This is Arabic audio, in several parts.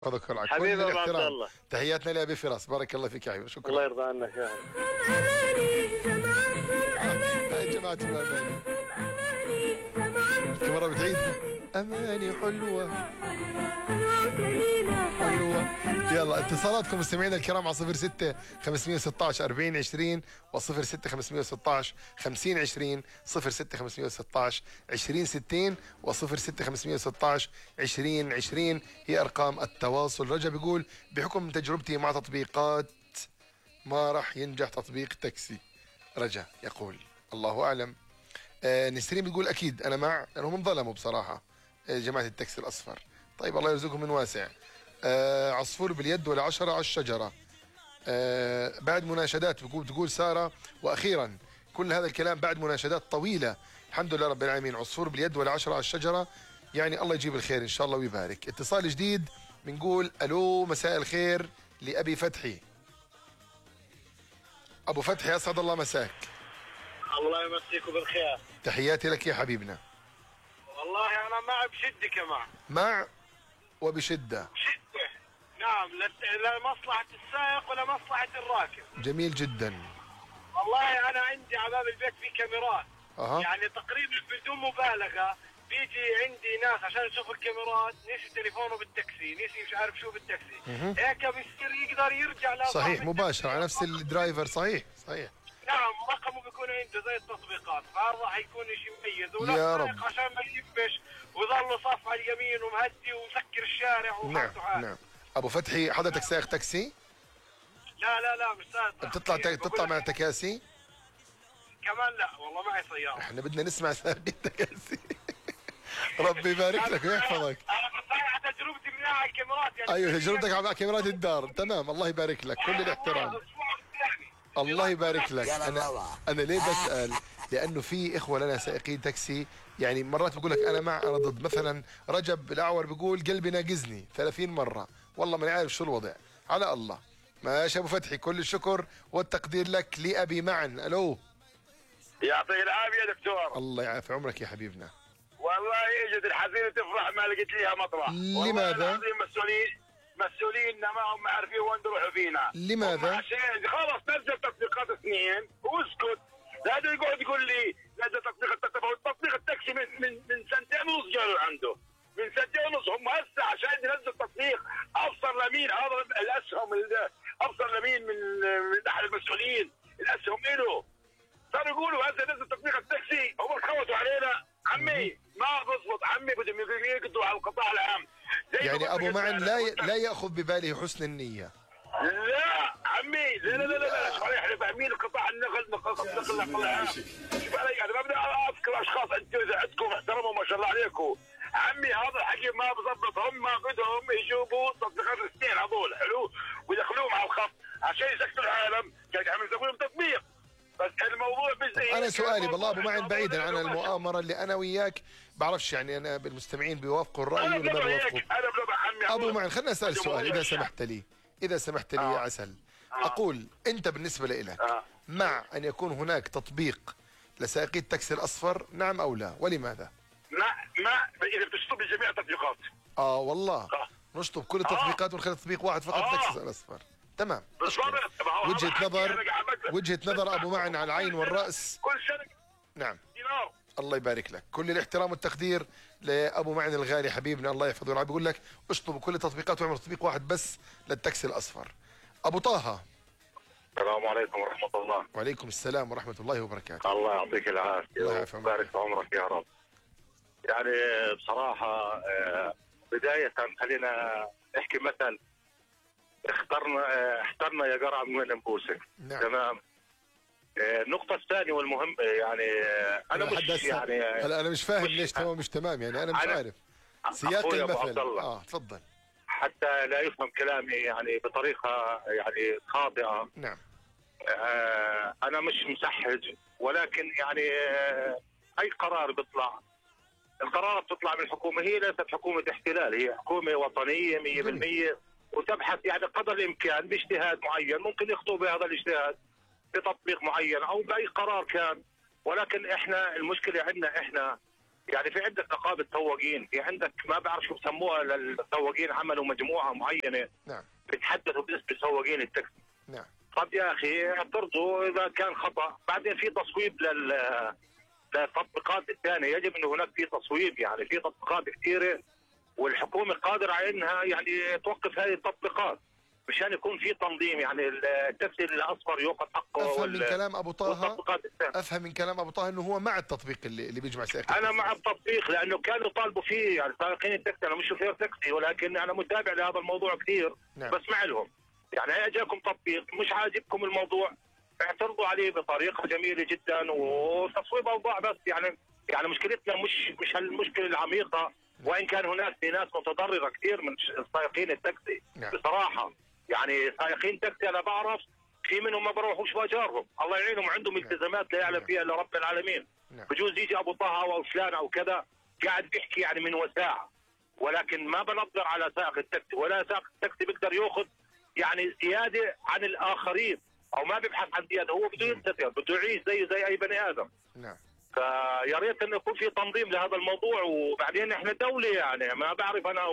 يحفظك ويرعاك. كل حبيبي ابو عبد الاحترام. الله. تحياتنا لأبي فراس، بارك الله فيك يا حبيبي، شكرا. الله يرضى عنك يا هاي جماعة الأماني مرة بتعيد أماني حلوة حلوة. يلا اتصالاتكم مستمعينا الكرام على 06 516 40 20 و 06 516 50 20 06 516 20 60 و 06 516 20 20 هي أرقام التواصل. رجب يقول بحكم تجربتي مع تطبيقات ما راح ينجح تطبيق تاكسي. رجا يقول الله أعلم. نسرين بتقول أكيد أنا مع، لأنهم انظلموا بصراحة جماعة التاكسي الأصفر. طيب الله يرزقهم من واسع. عصفور باليد ولا 10 على الشجرة. بعد مناشدات بتقول سارة، وأخيرا كل هذا الكلام بعد مناشدات طويلة الحمد لله رب العالمين. عصفور باليد ولا 10 على الشجرة، يعني الله يجيب الخير إن شاء الله ويبارك. اتصال جديد بنقول ألو مساء الخير لأبي فتحي. أبو فتحي أسعد الله مساك. الله يمسيكم بالخير. تحياتي لك يا حبيبنا. والله انا مع بشده كمان. مع وبشدة. بشده نعم، لا مصلحه السائق ولا مصلحه الراكب. جميل جدا. والله انا عندي على باب البيت في كاميرات. يعني تقريبا بدون مبالغه بيجي عندي ناس عشان يشوفوا الكاميرات، نسي تليفونه بالتاكسي، نسي مش عارف شو بالتاكسي، هيك بيصير يقدر يرجع صحيح مباشرة على نفس الدرايفر. صحيح صحيح. نعم، رقمه بيكون عنده زي التطبيقات، فهذا راح يكون شيء مميز. يا رب. عشان ما يلبش ويظل صف على اليمين ومهدي وسكر الشارع نعم نعم. ابو فتحي حضرتك سائق تاكسي؟ لا مش سائق. بتطلع مع تكاسي؟ كمان لا والله معي سيارة. احنا بدنا نسمع سائقين تكاسي. ربي يبارك لك ويحفظك. انا بصراحة تجربتي من على الكاميرات يعني. ايوه تجربتك على كاميرات الدار. تمام الله يبارك لك، كل الاحترام. الله يبارك لك. انا ليه بسأل؟ لانه في اخوه لنا سائقين تاكسي، يعني مرات بقول لك انا مع انا ضد. مثلا رجب الاعور بيقول قلبي ناقزني 30 مره، والله ما عارف شو الوضع. على الله. ماشي ابو فتحي، كل الشكر والتقدير لك لابي معا. الو. يعطيك العافيه دكتور. الله يعافي عمرك يا حبيبنا. والله يجد الحزينه تفرح ما لقيت ليها مطرح. لماذا؟ مسؤوليننا ما هم عارفين وين يروحوا فينا. لماذا؟ عشان خلص نزل تطبيقات سنين واسكت. لا يقعد يقول لي نزل تطبيق التاكسي من سنتين ونص جاله عنده. من سنتين ونص هم هسه عشان ينزل تطبيق ابصر لمين هذا الاسهم ابصر لمين من احد المسؤولين الاسهم له. صاروا يقولوا هسه نزل تطبيق التاكسي هم خوتوا علينا. عمي ما بزبط عمي، بدهم يقضوا على القطاع العام. يعني ابو معن لا ياخذ بباله حسن النيه. لا عمي لا احنا فاهمين القطاع النقل العام. شوف انا ما بدي اذكر اشخاص انتم عندكم احترموا ما شاء الله عليكم. عمي هذا الحكي ما بظبط. هم بدهم يجيبوا تطبيقات السنين هذول حلو ويدخلوهم على الخط عشان يسكتوا العالم. كان عم يسوي لهم تطبيق. بس الموضوع انا سؤالي بالله ابو معن بعيدا عن المؤامره اللي انا وياك بعرفش، يعني انا بالمستمعين بيوافقوا الراي ولا ما بيوافقوا؟ ابو معن خلينا اسال سؤال اذا سمحت لي. يا عسل. اقول انت بالنسبه لك مع ان يكون هناك تطبيق لسائقي التاكسي الاصفر، نعم او لا؟ ولماذا؟ ما اذا بتشطب بجميع التطبيقات. والله نشطب كل التطبيقات ونخلي تطبيق واحد فقط التاكسي الاصفر. تمام. وجهة نظر ابو معن على العين والراس. كل شركه. نعم. الله يبارك لك، كل الاحترام والتقدير لابو معن الغالي حبيبنا، الله يحفظه ويرعاه. بيقول لك اشطبوا كل التطبيقات واعملوا تطبيق واحد بس للتاكسي الاصفر. ابو طه. السلام عليكم ورحمه الله. وعليكم السلام ورحمه الله وبركاته. الله يعطيك العافيه ويبارك في عمرك يا رب. يعني بصراحه بدايه خلينا نحكي مثل احترنا يا قرع من نبوسك. نعم. تمام. النقطة الثانية والمهم يعني أنا مش يعني أنا مش فاهم ليش تمام مش تمام، يعني أنا مش عارف سياق المثل. تفضل. حتى لا يفهم كلامي يعني بطريقة يعني خاطئة. نعم. أنا مش مسحج، ولكن يعني أي قرار بيطلع، القرارات بتطلع من الحكومة، هي ليست حكومة احتلال، هي حكومة وطنية 100%، وتبحث يعني قدر الإمكان باجتهاد معين ممكن يخطو بهذا الاجتهاد بتطبيق معين او باي قرار كان. ولكن احنا المشكله عندنا احنا يعني في عندك نقابه سواقين، في عندك ما بعرف شو بسموها للسواقين، عملوا مجموعه معينه نعم بتحدثوا باسم سواقين التاكسي. نعم. طب يا اخي اعترضوا اذا كان خطا، بعدين في تصويب للتطبيقات الثانيه، يجب انه هناك في تصويب، يعني في تطبيقات كثيره والحكومه قادره على انها يعني توقف هذه التطبيقات مشان يكون في تنظيم، يعني التاكسي الاصفر ياخذ حقه. افهم من كلام ابو طه، والتطبيقات الثانيه افهم من كلام ابو طه انه هو مع التطبيق اللي بيجمع سائق. انا مع التطبيق لانه كانوا يطالبوا فيه، يعني سائقين التاكسي، انا مش شوفير تاكسي ولكن انا متابع لهذا الموضوع كثير. نعم. بسمع لهم، يعني اجاكم تطبيق مش عاجبكم الموضوع اعترضوا عليه بطريقه جميله جدا وتصويب اوضاع، بس يعني مشكلتنا مش هالمشكله العميقه، وان كان هناك في ناس متضرره كثير من سائقين التاكسي. نعم. بصراحه يعني سائقين تاكسي انا بعرف في منهم ما بروحوش باجارهم، الله يعينهم، عندهم التزامات لا يعلم فيها الا رب العالمين. نعم. بجوز يجي ابو طه او فلان او كذا قاعد بيحكي يعني من وساعه، ولكن ما بنظر على سائق التاكسي، ولا سائق التاكسي بيقدر ياخذ يعني زياده عن الاخرين، او ما بيبحث عن زياده، هو بده ينتفع، بده يعيش زي اي بني ادم. نعم. فيا ريت انه يكون في تنظيم لهذا الموضوع، وبعدين احنا دوله يعني ما بعرف انا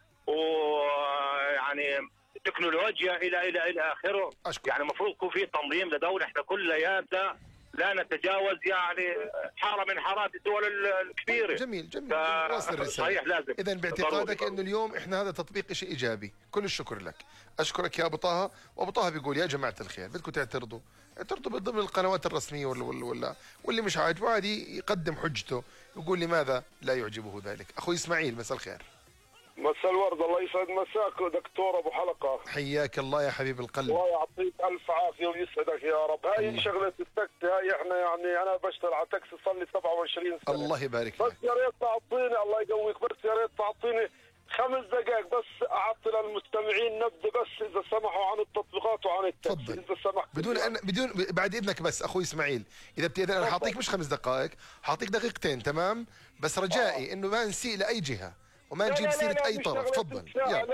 يعني تكنولوجيا الى اخره. أشكر. يعني المفروض يكون في تنظيم لدوله، احنا كلياتنا لا نتجاوز يعني حاره من حارات الدول الكبيره. جميل جميل. واصل الرساله. صحيح لازم. اذا باعتقادك انه اليوم احنا هذا تطبيق شيء ايجابي، كل الشكر لك. اشكرك يا ابو طه. وابو طه بيقول يا جماعه الخير بدكم تعترضوا، اعترضوا ضمن القنوات الرسميه واللي مش عاجبه عادي يقدم حجته، يقول لماذا لا يعجبه ذلك. اخوي اسماعيل مساء الخير. مساء الورد، الله يسعد مساك دكتور ابو حلقه. حياك الله يا حبيب القلب. الله يعطيك الف عافيه ويسعدك يا رب. هاي شغله التاكسي، هاي احنا يعني انا بشتغل على تاكسي صار لي 27 سنه. الله يبارك بس فيك. يا ريت تعطيني، الله يقويك، بس يا ريت تعطيني 5 دقائق بس اعطي للمستمعين نبذه بس اذا سمحوا عن التطبيقات وعن التاكسي. تفضل. اذا سمحت بدون بعد اذنك بس اخوي اسماعيل، اذا بتقدر انا حاعطيك مش 5 دقائق، حاعطيك دقيقتين تمام؟ بس رجائي انه ما نسيء لاي جهه وما نجيب سيره اي طرف. تفضل.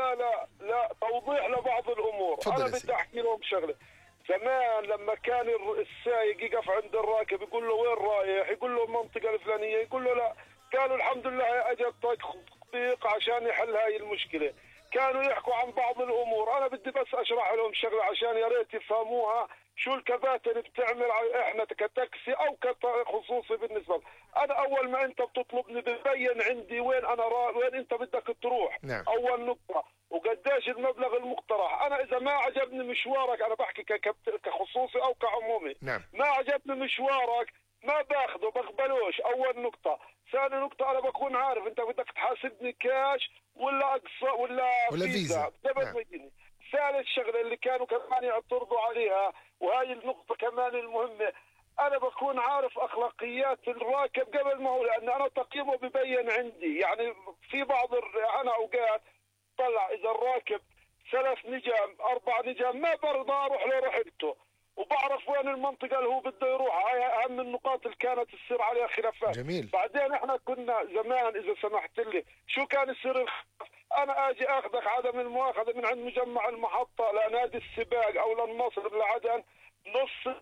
لا توضيح لبعض الامور. انا بدي احكي لهم شغله. زمان لما كان السايق يقف عند الراكب يقول له وين رايح، يقول له المنطقه الفلانيه، يقول له لا، قالوا الحمد لله اجى تطبيق عشان يحل هاي المشكله. كانوا يحكوا عن بعض الامور، انا بدي بس اشرح لهم شغله عشان يا ريت يفهموها شو الكباتن بتعمل احنا كتاكسي او كخصوصي. بالنسبه لي انا اول ما انت بتطلبني ببين عندي وين انا وين انت بدك تروح. نعم. اول نقطه، وقديش المبلغ المقترح. انا اذا ما عجبني مشوارك، انا بحكي كخصوصي او كعمومي. نعم. ما عجبني مشوارك ما باخده بقبلوش. اول نقطه. ثاني نقطه، انا بكون عارف انت بدك تحاسبني كاش ولا اقساط ولا فيزا قبل ما يجيني. ثالث شغله اللي كانوا كمان يعترضوا عليها، وهي النقطه كمان المهمه، انا بكون عارف اخلاقيات الراكب قبل ما هو، لان انا تقييمه ببين عندي. يعني في بعض انا اوقات طلع اذا الراكب 3 نجم 4 نجم ما برضى اروح له رحلته، وبعرف وين المنطقه اللي هو بده يروح. هاي اهم النقاط اللي كانت تصير عليها خلافات. جميل. بعدين احنا كنا زمان اذا سمحت لي شو كان يصير انا اجي اخذك عدم المؤاخذه من عند مجمع المحطه لنادي السباق او للنصر لعدن، نص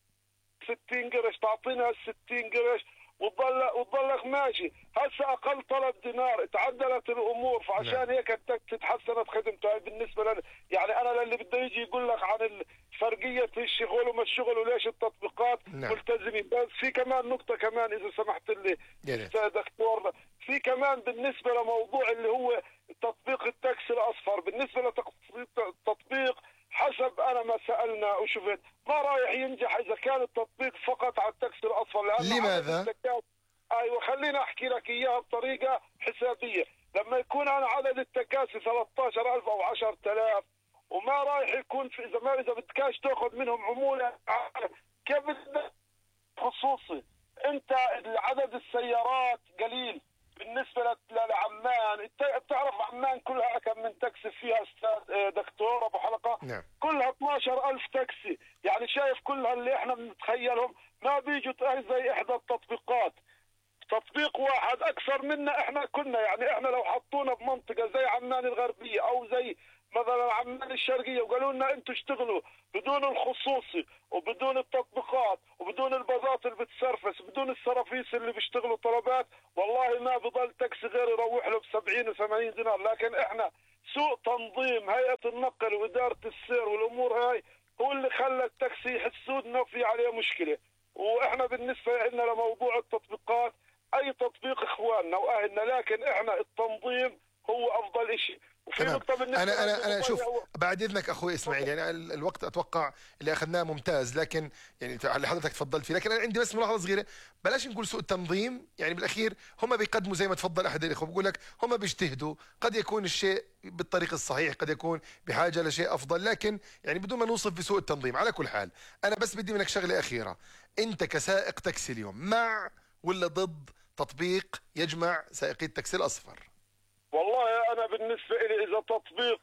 60 قرش تعطينا 60 قرش وتضلك ماشي. هسه اقل طلب دينار، تعدلت الامور، فعشان هيك التاكسي تحسنت خدمته. بالنسبه لنا يعني انا للي بده يجي يقول لك عن فرقيه الشغل وما الشغل وليش التطبيقات ملتزمين. بس في كمان نقطه كمان اذا سمحت لي دكتور، في كمان بالنسبه لموضوع اللي هو تطبيق التاكسي الاصفر. بالنسبه لتطبيق حسب انا ما سالنا وشفت ما رايح ينجح اذا كان التطبيق فقط على التاكسي الاصفر. لماذا؟ ايوه خليني احكي لك اياها بطريقه حسابيه. لما يكون انا عدد التكاسي 13,000 او 10,000 وما رايح يكون في اذا بدكاش تاخذ منهم عموله، كيف خصوصي انت عدد السيارات قليل بالنسبه لعمان. انت بتعرف عمان كلها كم من تاكسي فيها استاذ دكتور ابو حلقه؟ نعم. كلها 12,000 تاكسي. يعني شايف كلها اللي احنا بنتخيلهم ما بيجوا زي احدى التطبيقات. تطبيق واحد اكثر منا احنا كنا، يعني احنا لو حطونا بمنطقه زي عمان الغربيه او زي مثلا عمان الشرقيه وقالوا لنا انتم اشتغلوا بدون الخصوصي وبدون التطبيقات وبدون الباصات اللي بتسرفس بدون السرافيس اللي بيشتغلوا طلبات، والله ما بضل تاكسي غير يروح له ب70 و80 دينار. لكن احنا سوء تنظيم هيئه النقل واداره السير والامور هاي هو اللي خلى التاكسي يحسوا انه في عليه مشكله. واحنا بالنسبه لنا لموضوع التطبيقات، اي تطبيق اخواننا واهلنا، لكن احنا التنظيم هو افضل شيء. تمام. انا شوف بعد اذنك اخوي اسماعيل، يعني الوقت اتوقع اللي اخذناه ممتاز، لكن يعني اللي حضرتك تفضلت فيه، لكن انا عندي بس ملاحظه صغيره. بلاش نقول سوء التنظيم، يعني بالاخير هم بيقدموا زي ما تفضل احد الاخوه بقول لك هم بيجتهدوا، قد يكون الشيء بالطريق الصحيح، قد يكون بحاجه لشيء افضل، لكن يعني بدون ما نوصف بسوء التنظيم. على كل حال انا بس بدي منك شغله اخيره، انت كسائق تاكسي اليوم مع ولا ضد تطبيق يجمع سائقي التاكسي الاصفر؟ والله انا بالنسبه لي اذا تطبيق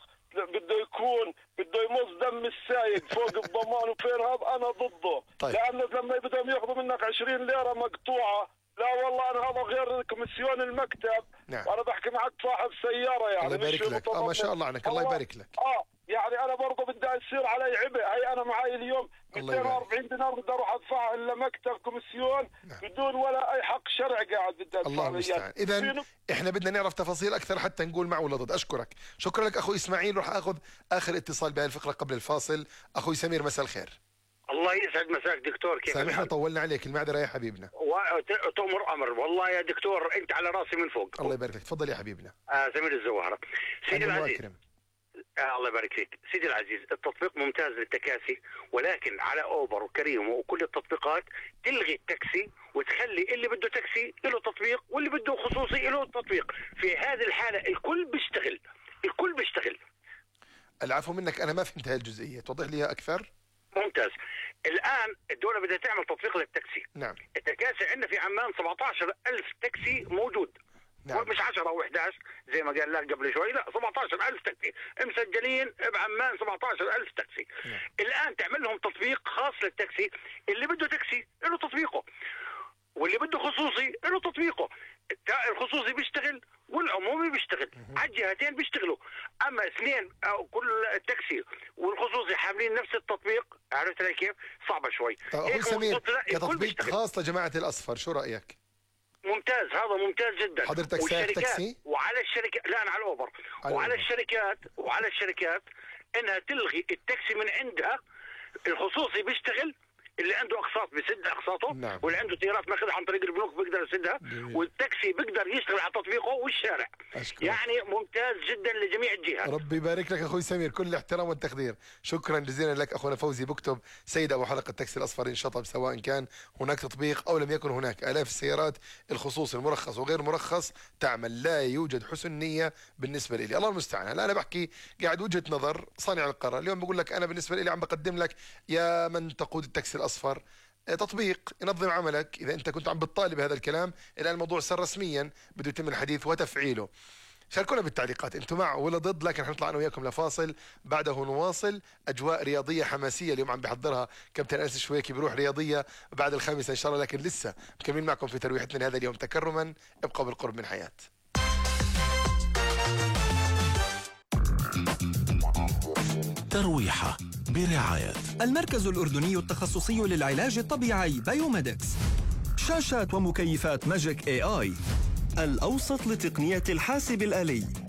بده يمص دم السايق فوق الضمان وفين هذا انا ضده. طيب. لانه لما بدهم ياخذوا منك 20 ليره مقطوعه، لا والله انا هذا غير كوميسيون المكتب. نعم. وانا بحكي معك صاحب سياره يعني. الله يبارك لك. ما شاء الله عنك، الله يبارك لك. يعني انا برضه بدي يصير علي عبء. هي انا معي اليوم 240 دينار بدي اروح ادفعها الا مكتب كوميسيون. نعم. بدون ولا اي حق شرعي قاعد بدي ادفع. الله المستعان. اذا احنا بدنا نعرف تفاصيل اكثر حتى نقول مع ولا ضد. اشكرك، شكرا لك اخوي اسماعيل. راح اخذ اخر اتصال بهذه الفقره قبل الفاصل. اخوي سمير مساء الخير. الله يسعد مساك دكتور، كيف سامحنا طولنا عليك، المعذره يا حبيبنا. تؤمر امر والله يا دكتور، انت على راسي من فوق. الله يبارك لك، تفضل يا حبيبنا. سمير الزوهره. سيدي العزيز الله يبارك فيك. سيدي العزيز، التطبيق ممتاز للتكاسي، ولكن على اوبر وكريم وكل التطبيقات تلغي التاكسي وتخلي اللي بده تاكسي له تطبيق واللي بده خصوصي له تطبيق. في هذه الحاله الكل بيشتغل، الكل بيشتغل. العفو منك، انا ما فهمت هاي الجزئيه، توضح لي اكثر. ممتاز. الان الدوله بدها تعمل تطبيق للتاكسي. نعم. التكاسي عندنا في عمان 17,000 تاكسي موجود. نعم. مش 10 أو 11 زي ما قال لك قبل شوي، لا 17,000 تاكسي مسجلين بعمان، 17,000 تاكسي. نعم. الان تعمل لهم تطبيق خاص للتاكسي، اللي بده تاكسي له تطبيقه واللي بده خصوصي له تطبيقه. الخصوصي بيشتغل والعمومي بيشتغل، على الجهتين بيشتغلوا. اما اثنين او كل التاكسي والخصوصي حاملين نفس التطبيق، عرفت علي كيف؟ صعبه شوي. اخوي سمير، كتطبيق خاص لجماعه الاصفر شو رايك؟ ممتاز، هذا ممتاز جدا. حضرتك سائق تاكسي؟ وعلى الشركات، لا انا على الاوبر. وعلى الشركات انها تلغي التاكسي من عندها. الخصوصي بيشتغل، اللي عنده اقساط بيسد اقساطه. نعم. واللي عنده تيارات ماخذها عن طريق البنوك بيقدر يسدها. والتاكسي بيقدر يشتغل على تطبيقه والشارع. يعني ممتاز جدا لجميع الجهات. ربي يبارك لك اخوي سمير، كل الاحترام والتقدير. شكرا جزيلا لك اخونا فوزي. بكتب سيد ابو حلقه التاكسي الاصفر انشطب، سواء كان هناك تطبيق او لم يكن هناك. الاف السيارات الخصوصي المرخص وغير مرخص تعمل، لا يوجد حسن نيه بالنسبه لي. الله المستعان. هلا انا بحكي قاعد وجهه نظر صانع القرار. اليوم بقول لك انا بالنسبه لي عم بقدم لك يا من تقود التاكسي الاصفر تطبيق ينظم عملك. إذا أنت كنت عم بتطالب هذا الكلام، الآن الموضوع صار رسميا بده يتم الحديث وتفعيله. شاركونا بالتعليقات أنتم مع ولا ضد. لكن حنطلع أنا وياكم لفاصل، بعده نواصل أجواء رياضية حماسية اليوم عم بحضرها كابتن أنس شويكي بروح رياضية بعد الخامسة إن شاء الله. لكن لسه مكملين معكم في ترويحتنا لهذا اليوم تكرما. ابقوا بالقرب من حياة. ترويحة برعاية المركز الأردني التخصصي للعلاج الطبيعي بايوميدكس. شاشات ومكيفات ماجيك AI، الأوسط لتقنية الحاسب الآلي.